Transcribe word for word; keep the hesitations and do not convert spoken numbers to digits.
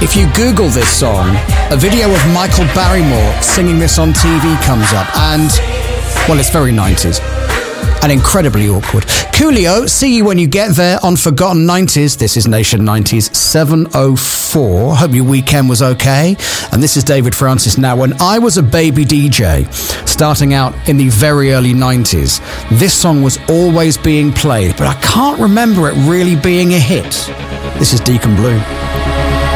If you Google this song, a video of Michael Barrymore singing this on T V comes up, and, well, it's very nineties. And incredibly awkward. Coolio, see you when you get there on Forgotten nineties. This is Nation nineties seven oh four. Hope your weekend was okay. And this is David Francis. Now, when I was a baby D J, starting out in the very early nineties, this song was always being played, but I can't remember it really being a hit. This is Deacon Blue.